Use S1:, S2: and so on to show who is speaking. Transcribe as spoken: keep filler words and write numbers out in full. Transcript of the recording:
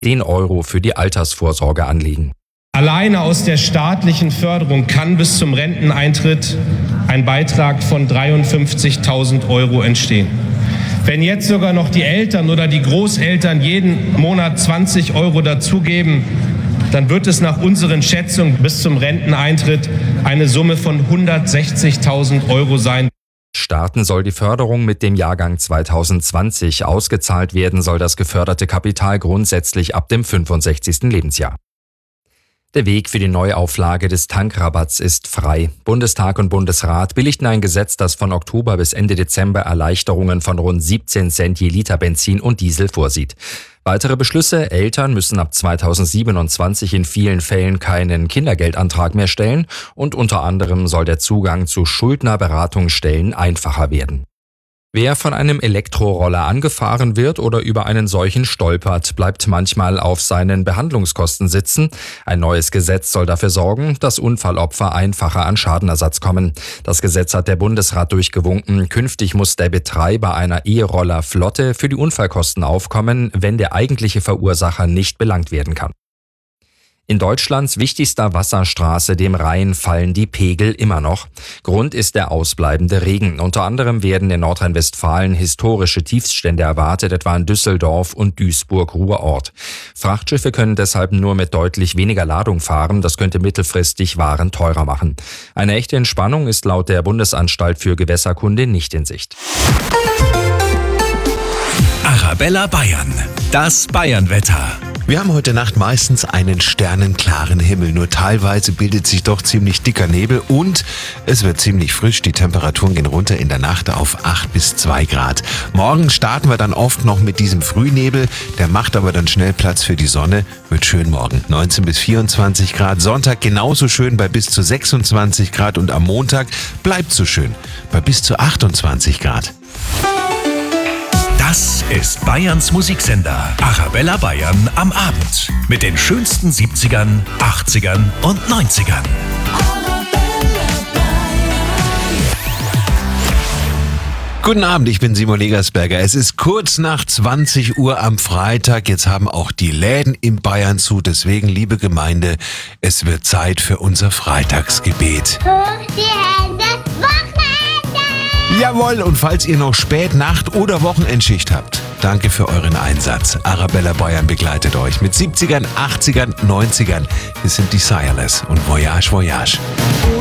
S1: zehn Euro für die Altersvorsorge anlegen.
S2: Alleine aus der staatlichen Förderung kann bis zum Renteneintritt ein Beitrag von dreiundfünfzigtausend Euro entstehen. Wenn jetzt sogar noch die Eltern oder die Großeltern jeden Monat zwanzig Euro dazugeben, dann wird es nach unseren Schätzungen bis zum Renteneintritt eine Summe von hundertsechzigtausend Euro sein.
S1: Starten soll die Förderung mit dem Jahrgang zweitausendzwanzig. Ausgezahlt werden soll das geförderte Kapital grundsätzlich ab dem fünfundsechzigsten Lebensjahr. Der Weg für die Neuauflage des Tankrabatts ist frei. Bundestag und Bundesrat billigten ein Gesetz, das von Oktober bis Ende Dezember Erleichterungen von rund siebzehn Cent je Liter Benzin und Diesel vorsieht. Weitere Beschlüsse: Eltern müssen ab zweitausendsiebenundzwanzig in vielen Fällen keinen Kindergeldantrag mehr stellen und unter anderem soll der Zugang zu Schuldnerberatungsstellen einfacher werden. Wer von einem Elektroroller angefahren wird oder über einen solchen stolpert, bleibt manchmal auf seinen Behandlungskosten sitzen. Ein neues Gesetz soll dafür sorgen, dass Unfallopfer einfacher an Schadenersatz kommen. Das Gesetz hat der Bundesrat durchgewunken. Künftig muss der Betreiber einer E-Roller-Flotte für die Unfallkosten aufkommen, wenn der eigentliche Verursacher nicht belangt werden kann. In Deutschlands wichtigster Wasserstraße, dem Rhein, fallen die Pegel immer noch. Grund ist der ausbleibende Regen. Unter anderem werden in Nordrhein-Westfalen historische Tiefststände erwartet, etwa in Düsseldorf und Duisburg-Ruhrort. Frachtschiffe können deshalb nur mit deutlich weniger Ladung fahren. Das könnte mittelfristig Waren teurer machen. Eine echte Entspannung ist laut der Bundesanstalt für Gewässerkunde nicht in Sicht.
S3: Arabella Bayern, das Bayernwetter.
S4: Wir haben heute Nacht meistens einen sternenklaren Himmel, nur teilweise bildet sich doch ziemlich dicker Nebel und es wird ziemlich frisch. Die Temperaturen gehen runter in der Nacht auf acht bis zwei Grad. Morgen starten wir dann oft noch mit diesem Frühnebel, der macht aber dann schnell Platz für die Sonne. Wird schön morgen, neunzehn bis vierundzwanzig Grad. Sonntag genauso schön bei bis zu sechsundzwanzig Grad und am Montag bleibt so schön bei bis zu achtundzwanzig Grad.
S3: Das ist Bayerns Musiksender Arabella Bayern am Abend mit den schönsten siebzigern, achtzigern und neunzigern.
S4: Guten Abend, ich bin Simon Legersberger. Es ist kurz nach zwanzig Uhr am Freitag. Jetzt haben auch die Läden in Bayern zu. Deswegen, liebe Gemeinde, es wird Zeit für unser Freitagsgebet.
S5: Hoch die Hände, Wochenende!
S4: Jawohl, und falls ihr noch Spät-, Nacht- oder Wochenendschicht habt, danke für euren Einsatz. Arabella Bayern begleitet euch mit siebzigern, achtzigern, neunzigern. Wir sind die Sireless und Voyage, Voyage.